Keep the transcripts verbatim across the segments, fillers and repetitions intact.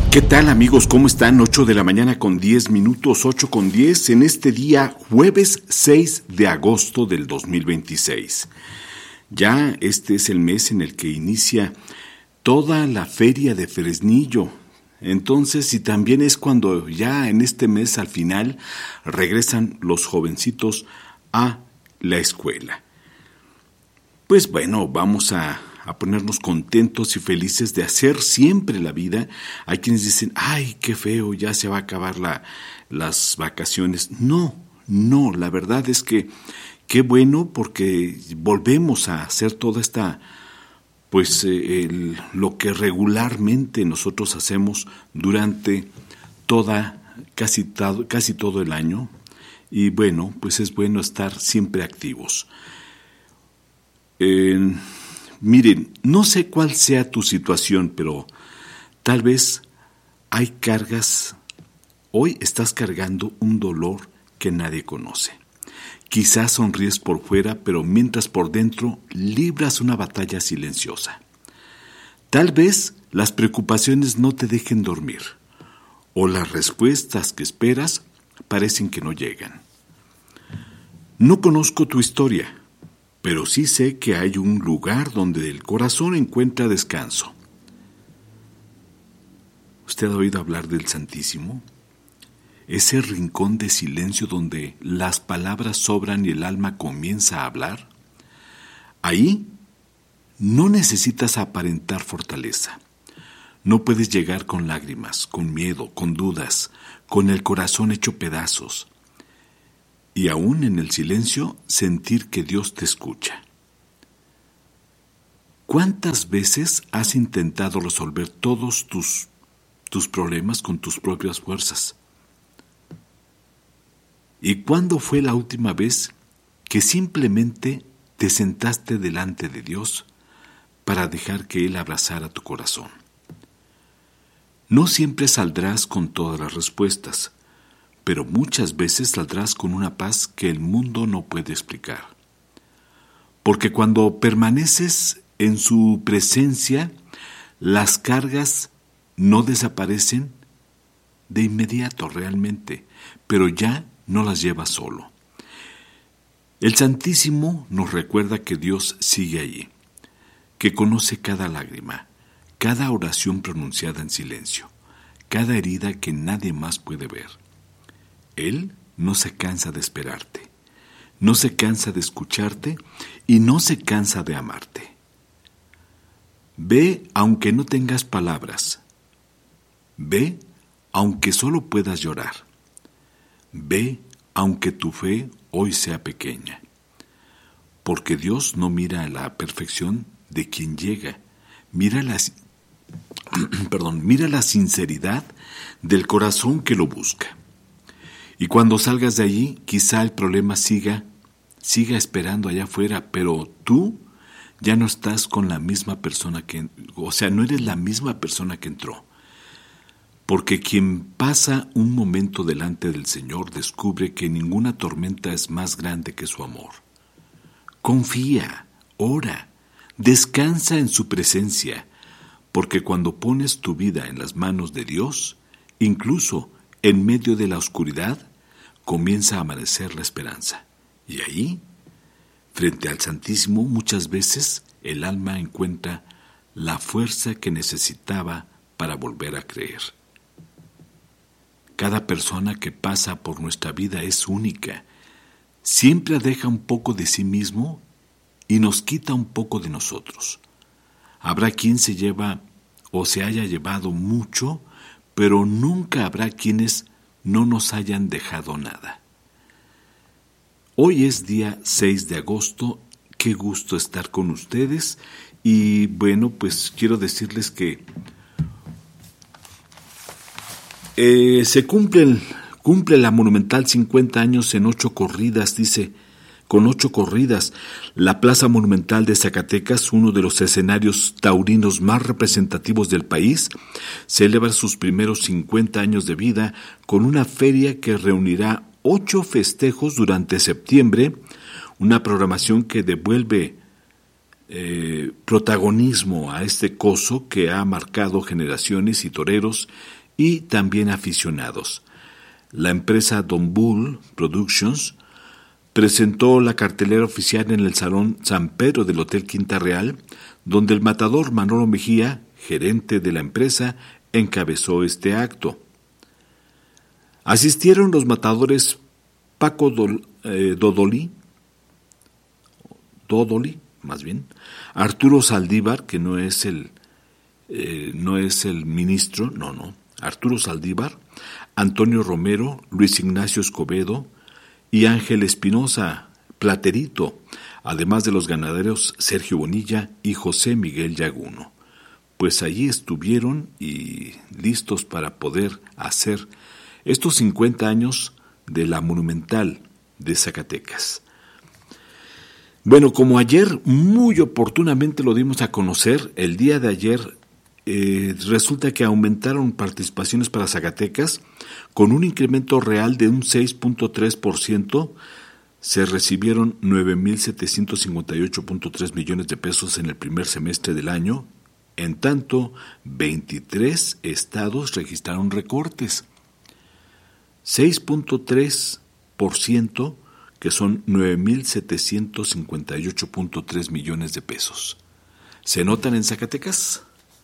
¿Qué tal, amigos? ¿Cómo están? ocho de la mañana con diez minutos, ocho con diez, en este día jueves seis de agosto del dos mil veintiséis. Ya este es el mes en el que inicia toda la feria de Fresnillo. Entonces, y también es cuando ya en este mes al final regresan los jovencitos a la escuela. Pues bueno, vamos a... a ponernos contentos y felices de hacer siempre la vida. Hay quienes dicen, ay, qué feo, ya se va a acabar la, las vacaciones. No, no, la verdad es que qué bueno, porque volvemos a hacer toda esta, pues eh, el, lo que regularmente nosotros hacemos durante toda, casi, casi todo el año. Y bueno, pues es bueno estar siempre activos. Eh, Miren, no sé cuál sea tu situación, pero tal vez hay cargas, hoy estás cargando un dolor que nadie conoce. Quizás sonríes por fuera, pero mientras por dentro libras una batalla silenciosa. Tal vez las preocupaciones no te dejen dormir, o las respuestas que esperas parecen que no llegan. No conozco tu historia, pero sí sé que hay un lugar donde el corazón encuentra descanso. ¿Usted ha oído hablar del Santísimo? Ese rincón de silencio donde las palabras sobran y el alma comienza a hablar. Ahí no necesitas aparentar fortaleza. No puedes llegar con lágrimas, con miedo, con dudas, con el corazón hecho pedazos. Y aún en el silencio, sentir que Dios te escucha. ¿Cuántas veces has intentado resolver todos tus, tus problemas con tus propias fuerzas? ¿Y cuándo fue la última vez que simplemente te sentaste delante de Dios para dejar que Él abrazara tu corazón? No siempre saldrás con todas las respuestas, pero muchas veces saldrás con una paz que el mundo no puede explicar. Porque cuando permaneces en su presencia, las cargas no desaparecen de inmediato realmente, pero ya no las llevas solo. El Santísimo nos recuerda que Dios sigue allí, que conoce cada lágrima, cada oración pronunciada en silencio, cada herida que nadie más puede ver. Él no se cansa de esperarte, no se cansa de escucharte y no se cansa de amarte. Ve aunque no tengas palabras. Ve aunque solo puedas llorar. Ve aunque tu fe hoy sea pequeña. Porque Dios no mira a la perfección de quien llega, mira la, perdón, mira la sinceridad del corazón que lo busca. Y cuando salgas de allí, quizá el problema siga, siga esperando allá afuera, pero tú ya no estás con la misma persona que, o sea, no eres la misma persona que entró. Porque quien pasa un momento delante del Señor descubre que ninguna tormenta es más grande que su amor. Confía, ora, descansa en su presencia, porque cuando pones tu vida en las manos de Dios, incluso en medio de la oscuridad, comienza a amanecer la esperanza. Y ahí, frente al Santísimo, muchas veces el alma encuentra la fuerza que necesitaba para volver a creer. Cada persona que pasa por nuestra vida es única. Siempre deja un poco de sí mismo y nos quita un poco de nosotros. Habrá quien se lleva o se haya llevado mucho, pero nunca habrá quienes no nos hayan dejado nada. Hoy es día seis de agosto, qué gusto estar con ustedes y bueno, pues quiero decirles que eh, se cumplen, cumple la Monumental cincuenta años en ocho corridas, dice, con ocho corridas. La Plaza Monumental de Zacatecas, uno de los escenarios taurinos más representativos del país, celebra sus primeros cincuenta años de vida con una feria que reunirá ocho festejos durante septiembre, una programación que devuelve eh, protagonismo a este coso que ha marcado generaciones y toreros y también aficionados. La empresa Don Bull Productions presentó la cartelera oficial en el Salón San Pedro del Hotel Quinta Real, donde el matador Manolo Mejía, gerente de la empresa, encabezó este acto. Asistieron los matadores Paco Dol, eh, Dodoli, Dodoli, más bien, Arturo Saldívar, que no es el eh, no es el ministro, no, no, Arturo Saldívar, Antonio Romero, Luis Ignacio Escobedo y Ángel Espinosa, Platerito, además de los ganaderos Sergio Bonilla y José Miguel Yaguno. Pues allí estuvieron y listos para poder hacer estos cincuenta años de la Monumental de Zacatecas. Bueno, como ayer muy oportunamente lo dimos a conocer, el día de ayer eh, resulta que aumentaron participaciones para Zacatecas con un incremento real de un seis punto tres por ciento. Se recibieron nueve mil setecientos cincuenta y ocho punto tres millones de pesos en el primer semestre del año. En tanto, veintitrés estados registraron recortes. seis punto tres por ciento, que son nueve mil setecientos cincuenta y ocho punto tres millones de pesos. ¿Se notan en Zacatecas?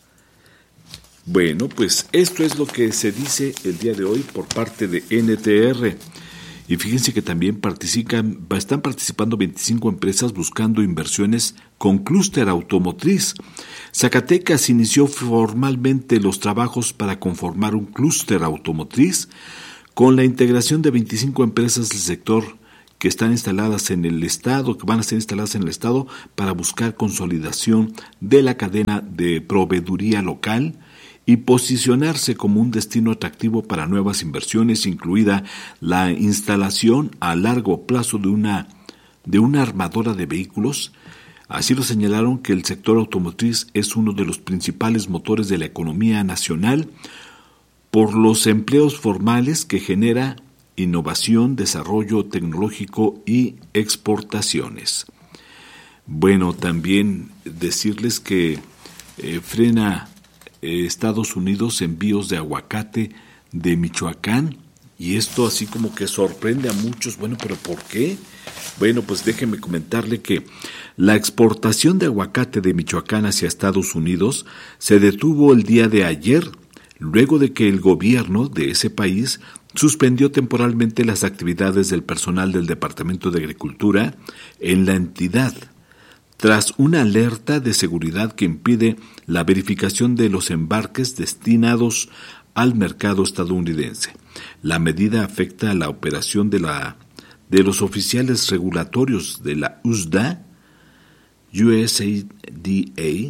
Bueno, pues esto es lo que se dice el día de hoy por parte de N T R. Y fíjense que también participan, están participando veinticinco empresas buscando inversiones con clúster automotriz. Zacatecas inició formalmente los trabajos para conformar un clúster automotriz con la integración de veinticinco empresas del sector que están instaladas en el estado, que van a ser instaladas en el estado para buscar consolidación de la cadena de proveeduría local y posicionarse como un destino atractivo para nuevas inversiones, incluida la instalación a largo plazo de una, de una armadora de vehículos. Así lo señalaron que el sector automotriz es uno de los principales motores de la economía nacional por los empleos formales que genera innovación, desarrollo tecnológico y exportaciones. Bueno, también decirles que eh, frena Estados Unidos envíos de aguacate de Michoacán, y esto así como que sorprende a muchos. Bueno, ¿pero por qué? Bueno, pues déjeme comentarle que la exportación de aguacate de Michoacán hacia Estados Unidos se detuvo el día de ayer, luego de que el gobierno de ese país suspendió temporalmente las actividades del personal del Departamento de Agricultura en la entidad, tras una alerta de seguridad que impide la verificación de los embarques destinados al mercado estadounidense. La medida afecta a la operación de, la, de los oficiales regulatorios de la U S D A, U S A D A,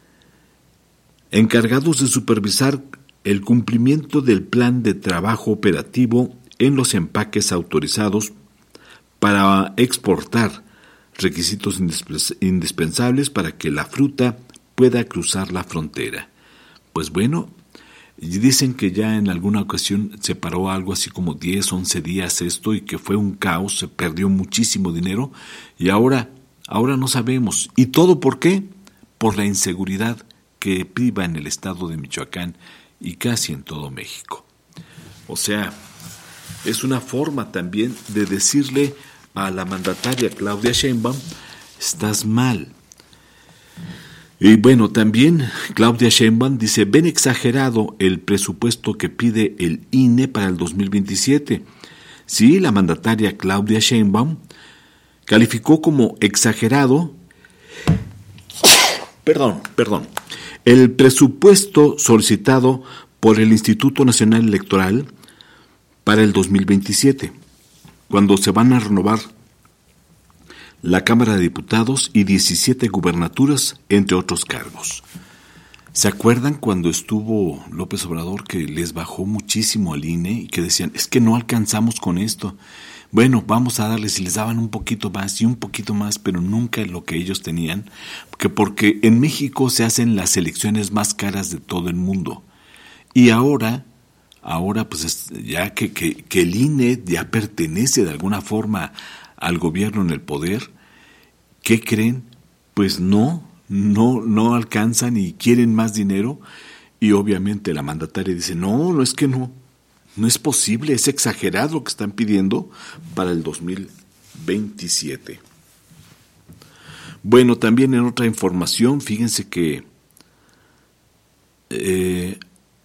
encargados de supervisar el cumplimiento del plan de trabajo operativo en los empaques autorizados para exportar, requisitos indispensables para que la fruta pueda cruzar la frontera. Pues bueno, dicen que ya en alguna ocasión se paró algo así como diez, once días esto y que fue un caos, se perdió muchísimo dinero y ahora, ahora no sabemos. ¿Y todo por qué? Por la inseguridad que priva en el estado de Michoacán y casi en todo México. O sea, es una forma también de decirle a la mandataria Claudia Sheinbaum, estás mal. Y bueno, también Claudia Sheinbaum dice, ven exagerado el presupuesto que pide el I N E para el dos mil veintisiete. Sí, la mandataria Claudia Sheinbaum calificó como exagerado, perdón, perdón, el presupuesto solicitado por el Instituto Nacional Electoral para el dos mil veintisiete. Cuando se van a renovar la Cámara de Diputados y diecisiete gubernaturas, entre otros cargos. ¿Se acuerdan cuando estuvo López Obrador que les bajó muchísimo al I N E y que decían, es que no alcanzamos con esto? Bueno, vamos a darles, y les daban un poquito más y un poquito más, pero nunca lo que ellos tenían, que porque en México se hacen las elecciones más caras de todo el mundo. Y ahora... Ahora, pues ya que, que, que el I N E ya pertenece de alguna forma al gobierno en el poder, ¿qué creen? pues no, no, no alcanzan y quieren más dinero. Y obviamente la mandataria dice, no, no es que no, no es posible, es exagerado lo que están pidiendo para el dos mil veintisiete. Bueno, también en otra información, fíjense que eh,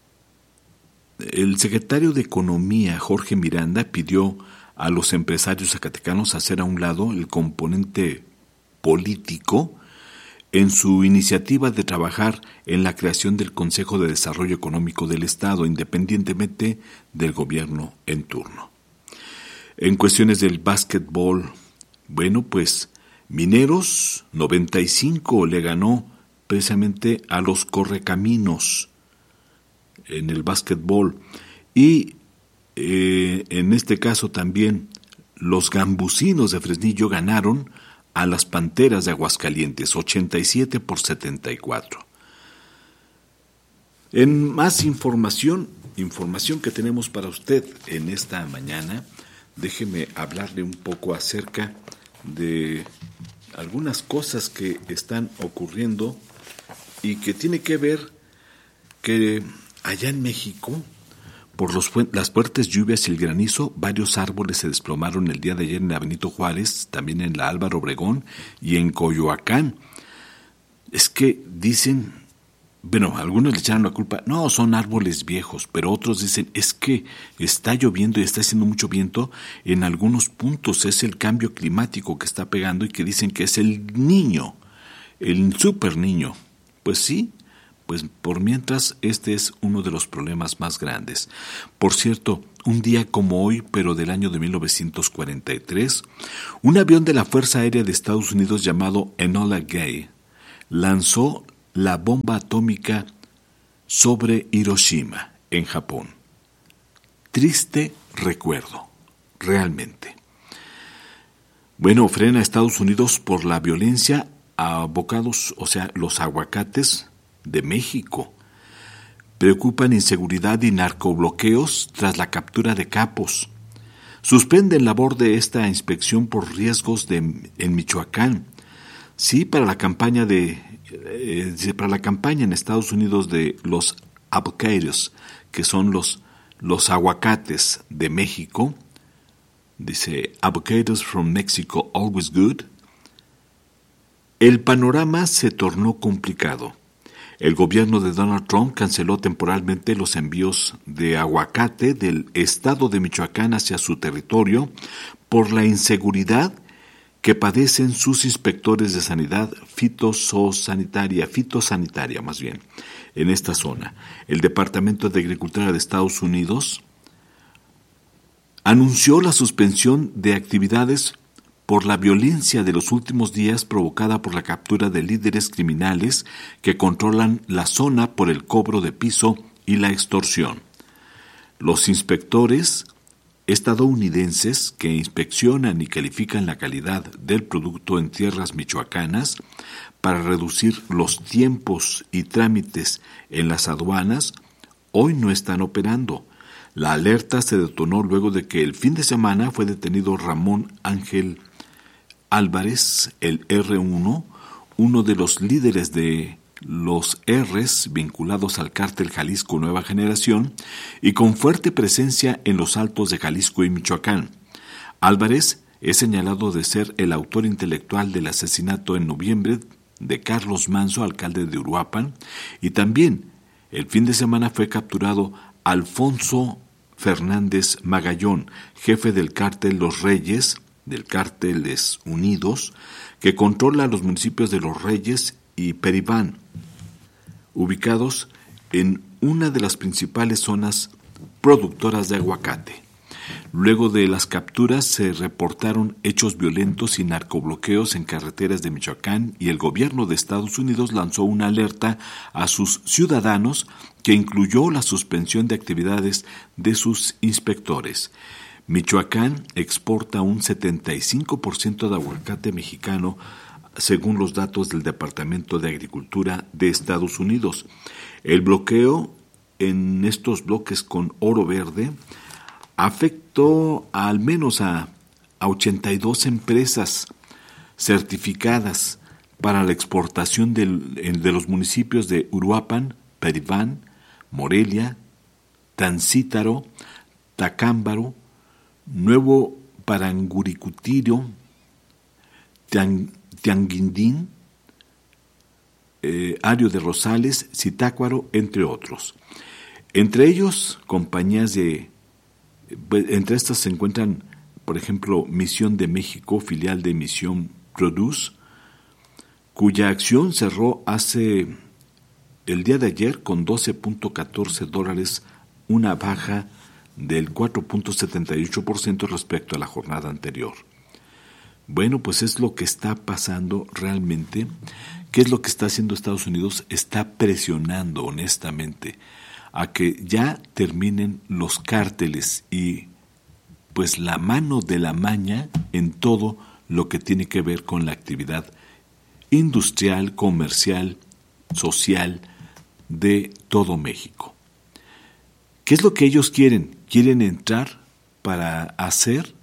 el secretario de Economía, Jorge Miranda, pidió a los empresarios zacatecanos hacer a un lado el componente político en su iniciativa de trabajar en la creación del Consejo de Desarrollo Económico del Estado, independientemente del gobierno en turno. En cuestiones del básquetbol, bueno, pues Mineros noventa y cinco le ganó precisamente a los Correcaminos en el básquetbol y eh, en este caso también los Gambusinos de Fresnillo ganaron a las Panteras de Aguascalientes, ochenta y siete por setenta y cuatro. En más información, información que tenemos para usted en esta mañana, déjeme hablarle un poco acerca de algunas cosas que están ocurriendo y que tiene que ver que allá en México, por los, las fuertes lluvias y el granizo, varios árboles se desplomaron el día de ayer en la Benito Juárez, también en la Álvaro Obregón y en Coyoacán. Es que dicen, bueno, algunos le echaron la culpa, no, son árboles viejos, pero otros dicen, es que está lloviendo y está haciendo mucho viento en algunos puntos, es el cambio climático que está pegando y que dicen que es el niño, el super niño. Pues sí, pues por mientras este es uno de los problemas más grandes. Por cierto, un día como hoy, pero del año de mil novecientos cuarenta y tres, un avión de la Fuerza Aérea de Estados Unidos llamado Enola Gay lanzó la bomba atómica sobre Hiroshima, en Japón. Triste recuerdo, realmente. Bueno, frena a Estados Unidos por la violencia a abocados, o sea, los aguacates de México. Preocupan inseguridad y narcobloqueos tras la captura de capos. Suspenden labor de esta inspección por riesgos de, en Michoacán. Sí, para la campaña de eh, para la campaña en Estados Unidos de los avocados, que son los los aguacates de México. Dice avocados from Mexico always good. El panorama se tornó complicado. El gobierno de Donald Trump canceló temporalmente los envíos de aguacate del estado de Michoacán hacia su territorio por la inseguridad que padecen sus inspectores de sanidad fitosanitaria, fitosanitaria más bien, en esta zona. El Departamento de Agricultura de Estados Unidos anunció la suspensión de actividades por la violencia de los últimos días provocada por la captura de líderes criminales que controlan la zona por el cobro de piso y la extorsión. Los inspectores estadounidenses que inspeccionan y califican la calidad del producto en tierras michoacanas para reducir los tiempos y trámites en las aduanas, hoy no están operando. La alerta se detonó luego de que el fin de semana fue detenido Ramón Ángel Álvarez, el erre uno, uno de los líderes de los R's vinculados al cártel Jalisco Nueva Generación y con fuerte presencia en los altos de Jalisco y Michoacán. Álvarez es señalado de ser el autor intelectual del asesinato en noviembre de Carlos Manso, alcalde de Uruapan, y también el fin de semana fue capturado Alfonso Fernández Magallón, jefe del cártel Los Reyes, del Cárteles Unidos, que controla los municipios de Los Reyes y Peribán, ubicados en una de las principales zonas productoras de aguacate. Luego de las capturas se reportaron hechos violentos y narcobloqueos en carreteras de Michoacán y el gobierno de Estados Unidos lanzó una alerta a sus ciudadanos que incluyó la suspensión de actividades de sus inspectores. Michoacán exporta un setenta y cinco por ciento de aguacate mexicano, según los datos del Departamento de Agricultura de Estados Unidos. El bloqueo en estos bloques con oro verde afectó a, al menos a, a ochenta y dos empresas certificadas para la exportación del, de los municipios de Uruapan, Peribán, Morelia, Tancítaro, Tacámbaro, Nuevo Paranguricutirio, Tiang, Tianguindín, eh, Ario de Rosales, Zitácuaro, entre otros. Entre ellos, compañías de... Entre estas se encuentran, por ejemplo, Misión de México, filial de Misión Produce, cuya acción cerró hace el día de ayer con doce punto catorce dólares, una baja del cuatro punto setenta y ocho por ciento respecto a la jornada anterior. Bueno, pues es lo que está pasando realmente. ¿Qué es lo que está haciendo Estados Unidos? Está presionando honestamente a que ya terminen los cárteles y pues la mano de la maña en todo lo que tiene que ver con la actividad industrial, comercial, social de todo México. ¿Qué es lo que ellos quieren? Quieren entrar para hacer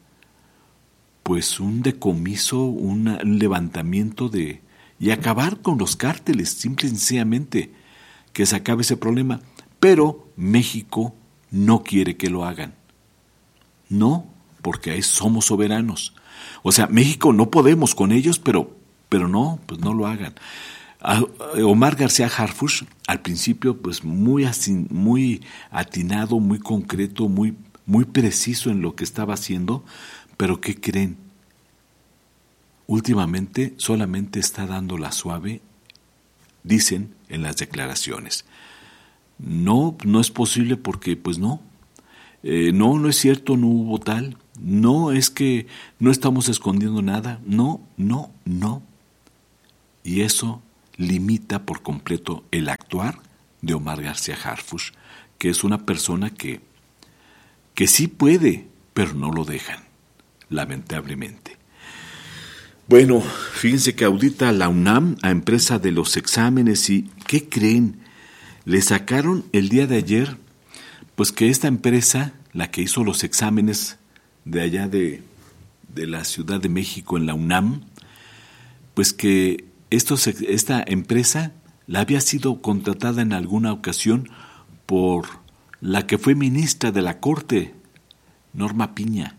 pues un decomiso, una, un levantamiento de y acabar con los cárteles, simple y sencillamente, que se acabe ese problema. Pero México no quiere que lo hagan. No, porque ahí somos soberanos. O sea, México no podemos con ellos, pero, pero no, pues no lo hagan. A, Omar García Harfuch, al principio, pues muy, asin, muy atinado, muy concreto, muy, muy preciso en lo que estaba haciendo, pero ¿qué creen? Últimamente solamente está dando la suave, dicen en las declaraciones. No, no es posible porque, pues no, eh, no, no es cierto, no hubo tal, no, es que no estamos escondiendo nada, no, no, no. Y eso limita por completo el actuar de Omar García Harfuch, que es una persona que, que sí puede, pero no lo dejan, lamentablemente. Bueno, fíjense que audita la UNAM a empresa de los exámenes y, ¿qué creen? Le sacaron el día de ayer, pues que esta empresa, la que hizo los exámenes de allá de, de la Ciudad de México en la UNAM, pues que estos, esta empresa la había sido contratada en alguna ocasión por la que fue ministra de la Corte, Norma Piña.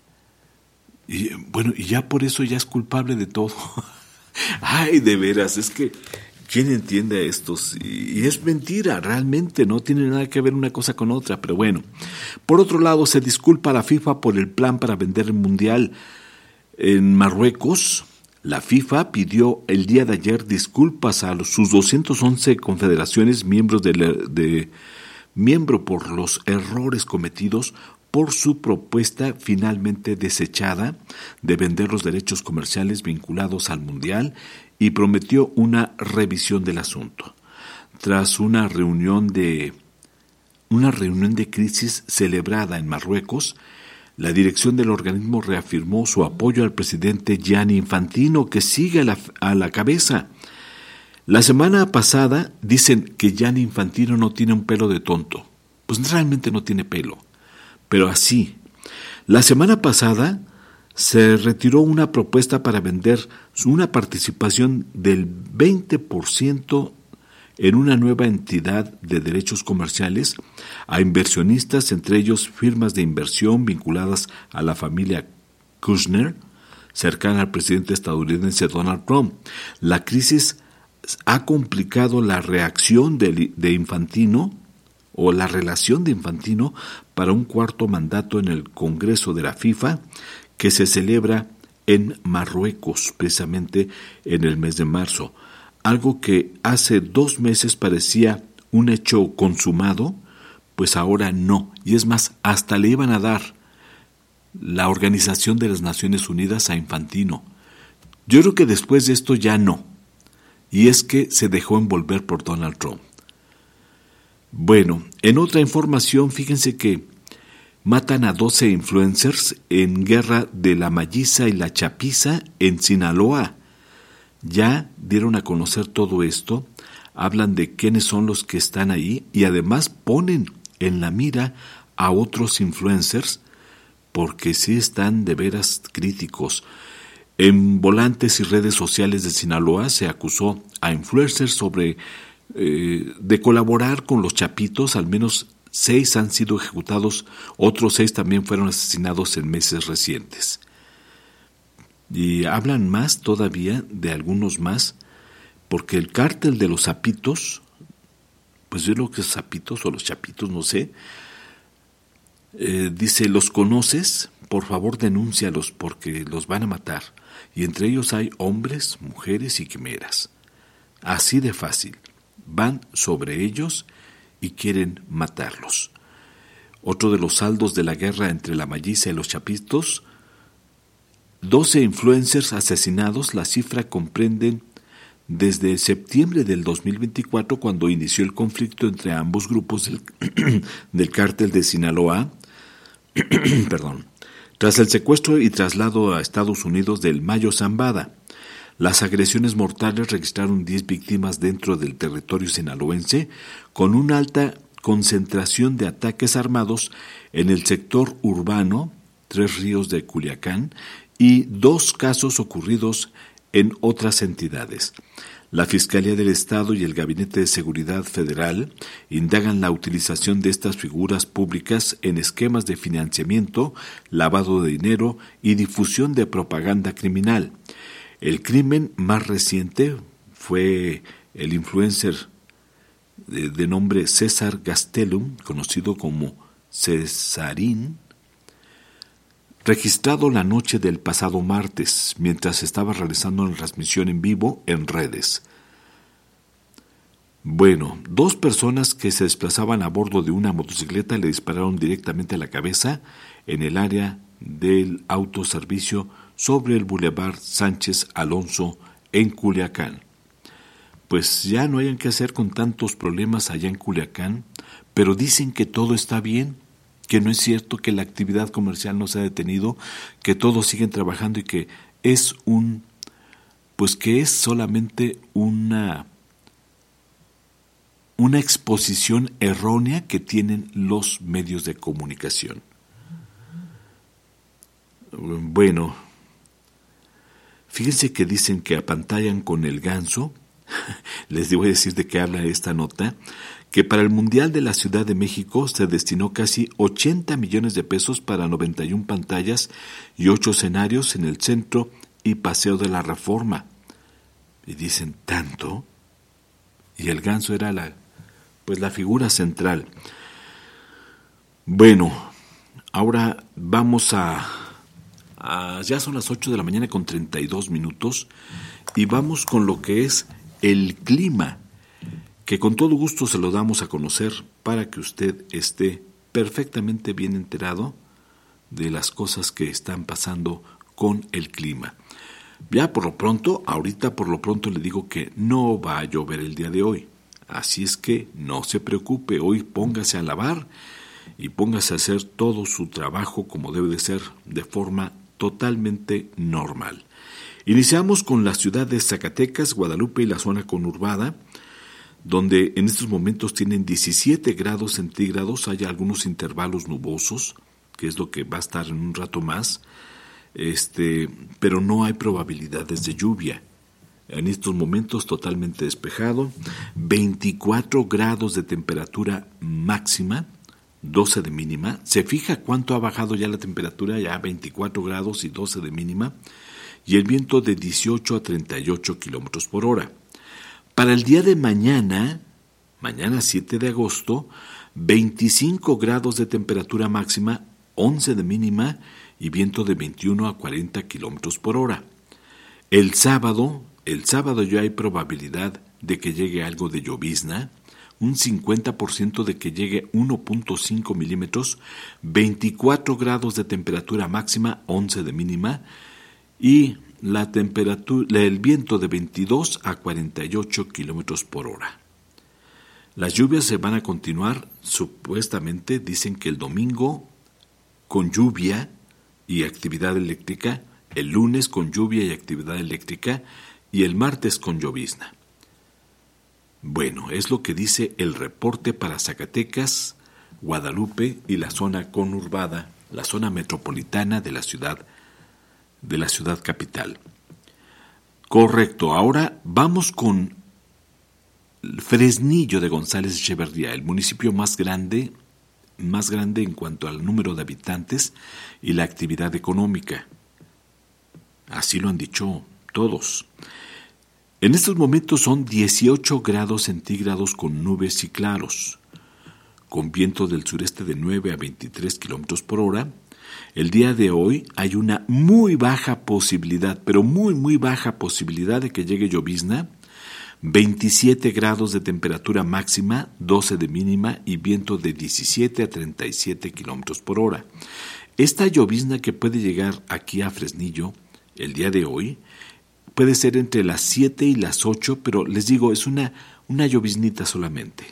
Y bueno, y ya por eso ya es culpable de todo. Ay, de veras, es que ¿quién entiende a estos? Y, y es mentira, realmente no tiene nada que ver una cosa con otra, pero bueno. Por otro lado, se disculpa a la FIFA por el plan para vender el Mundial en Marruecos. La FIFA pidió el día de ayer disculpas a los, sus doscientas once confederaciones miembros de, la, de miembro por los errores cometidos por su propuesta finalmente desechada de vender los derechos comerciales vinculados al Mundial y prometió una revisión del asunto. Tras una reunión de una reunión de crisis celebrada en Marruecos, la dirección del organismo reafirmó su apoyo al presidente Gianni Infantino, que sigue a la, a la cabeza. La semana pasada dicen que Gianni Infantino no tiene un pelo de tonto. Pues realmente no tiene pelo. Pero así, la semana pasada se retiró una propuesta para vender una participación del veinte por ciento en una nueva entidad de derechos comerciales a inversionistas, entre ellos firmas de inversión vinculadas a la familia Kushner, cercana al presidente estadounidense Donald Trump. La crisis ha complicado la reacción de, de Infantino o la relación de Infantino para un cuarto mandato en el Congreso de la FIFA que se celebra en Marruecos, precisamente en el mes de marzo. Algo que hace dos meses parecía un hecho consumado, pues ahora no. Y es más, hasta le iban a dar la Organización de las Naciones Unidas a Infantino. Yo creo que después de esto ya no. Y es que se dejó envolver por Donald Trump. Bueno, en otra información, fíjense que matan a doce influencers en guerra de la Malliza y la Chapiza en Sinaloa. Ya dieron a conocer todo esto, hablan de quiénes son los que están ahí y además ponen en la mira a otros influencers porque sí están de veras críticos. En volantes y redes sociales de Sinaloa se acusó a influencers sobre eh, de colaborar con los chapitos. Al menos seis han sido ejecutados, otros seis también fueron asesinados en meses recientes. Y hablan más todavía de algunos más, porque el cártel de los zapitos, pues yo creo que los zapitos o los chapitos, no sé, eh, dice, ¿los conoces? Por favor denúncialos porque los van a matar. Y entre ellos hay hombres, mujeres y quimeras. Así de fácil. Van sobre ellos y quieren matarlos. Otro de los saldos de la guerra entre la Malliza y los chapitos, doce influencers asesinados. La cifra comprende desde septiembre del dos mil veinticuatro, cuando inició el conflicto entre ambos grupos del, del cártel de Sinaloa, perdón, tras el secuestro y traslado a Estados Unidos del Mayo Zambada. Las agresiones mortales registraron diez víctimas dentro del territorio sinaloense, con una alta concentración de ataques armados en el sector urbano, Tres Ríos de Culiacán, y dos casos ocurridos en otras entidades. La Fiscalía del Estado y el Gabinete de Seguridad Federal indagan la utilización de estas figuras públicas en esquemas de financiamiento, lavado de dinero y difusión de propaganda criminal. El crimen más reciente fue el influencer de, de nombre César Gastelum, conocido como Cesarín, registrado la noche del pasado martes, mientras estaba realizando una transmisión en vivo en redes. Bueno, dos personas que se desplazaban a bordo de una motocicleta le dispararon directamente a la cabeza en el área del autoservicio sobre el Boulevard Sánchez Alonso en Culiacán. Pues ya no hayan que hacer con tantos problemas allá en Culiacán, pero dicen que todo está bien, que no es cierto, que la actividad comercial no se ha detenido, que todos siguen trabajando y que es un, pues que es solamente una, una exposición errónea que tienen los medios de comunicación. Bueno, fíjense que dicen que apantallan con el ganso. Les voy a decir de qué habla esta nota, que para el Mundial de la Ciudad de México se destinó casi ochenta millones de pesos para noventa y una pantallas y ocho escenarios en el Centro y Paseo de la Reforma. Y dicen, ¿tanto? Y el ganso era la, pues la figura central. Bueno, ahora vamos a, a... ya son las ocho de la mañana con treinta y dos minutos y vamos con lo que es el clima, que con todo gusto se lo damos a conocer para que usted esté perfectamente bien enterado de las cosas que están pasando con el clima. Ya por lo pronto, ahorita por lo pronto le digo que no va a llover el día de hoy, así es que no se preocupe, hoy póngase a lavar y póngase a hacer todo su trabajo como debe de ser, de forma totalmente normal. Iniciamos con la ciudad de Zacatecas, Guadalupe y la zona conurbada, donde en estos momentos tienen diecisiete grados centígrados, hay algunos intervalos nubosos, que es lo que va a estar en un rato más, este, pero no hay probabilidades de lluvia. En estos momentos totalmente despejado, veinticuatro grados de temperatura máxima, doce de mínima. Se fija cuánto ha bajado ya la temperatura, ya veinticuatro grados y doce de mínima, y el viento de dieciocho a treinta y ocho kilómetros por hora. Para el día de mañana, mañana siete de agosto, veinticinco grados de temperatura máxima, once de mínima y viento de veintiuno a cuarenta kilómetros por hora. El sábado, el sábado ya hay probabilidad de que llegue algo de llovizna, un cincuenta por ciento de que llegue uno punto cinco milímetros, veinticuatro grados de temperatura máxima, once de mínima y la temperatura, el viento de veintidós a cuarenta y ocho kilómetros por hora. Las lluvias se van a continuar, supuestamente dicen que el domingo con lluvia y actividad eléctrica, el lunes con lluvia y actividad eléctrica y el martes con llovizna. Bueno, es lo que dice el reporte para Zacatecas, Guadalupe y la zona conurbada, la zona metropolitana de la ciudad de la ciudad capital. Correcto, ahora vamos con Fresnillo de González Echeverría, el municipio más grande, más grande en cuanto al número de habitantes y la actividad económica. Así lo han dicho todos. En estos momentos son dieciocho grados centígrados con nubes y claros, con viento del sureste de nueve a veintitrés kilómetros por hora. El día de hoy hay una muy baja posibilidad, pero muy, muy baja posibilidad de que llegue llovizna. veintisiete grados de temperatura máxima, doce de mínima y viento de diecisiete a treinta y siete kilómetros por hora. Esta llovizna que puede llegar aquí a Fresnillo el día de hoy puede ser entre las siete y las ocho, pero les digo, es una, una lloviznita solamente.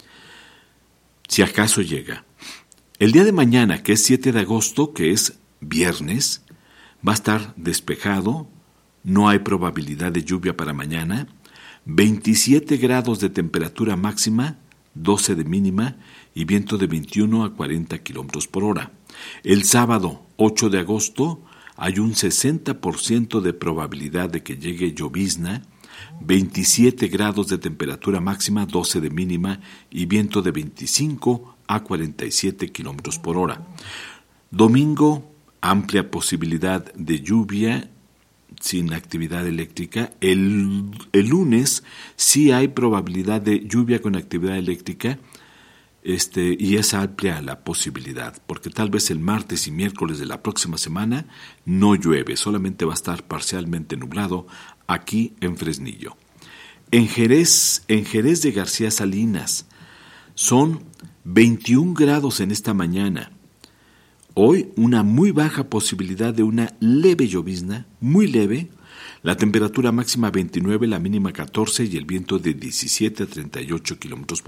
Si acaso llega. El día de mañana, que es siete de agosto, que es viernes, va a estar despejado, no hay probabilidad de lluvia para mañana, veintisiete grados de temperatura máxima, doce de mínima y viento de veintiuno a cuarenta kilómetros por hora. El sábado, ocho de agosto, hay un sesenta por ciento de probabilidad de que llegue llovizna, veintisiete grados de temperatura máxima, doce de mínima y viento de veinticinco a cuarenta y siete kilómetros por hora. Domingo, amplia posibilidad de lluvia sin actividad eléctrica. El, el lunes sí hay probabilidad de lluvia con actividad eléctrica, este, y es amplia la posibilidad, porque tal vez el martes y miércoles de la próxima semana no llueve, solamente va a estar parcialmente nublado aquí en Fresnillo. En Jerez, en Jerez de García Salinas, son veintiún grados en esta mañana. Hoy una muy baja posibilidad de una leve llovizna, muy leve. La temperatura máxima veintinueve, la mínima catorce y el viento de diecisiete a treinta y ocho kilómetros por hora.